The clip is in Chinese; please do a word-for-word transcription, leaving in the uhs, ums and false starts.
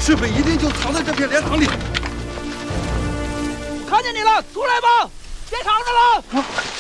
赤匪一定就藏在这片莲塘里。 看见你了，出来吧，别藏着了。 啊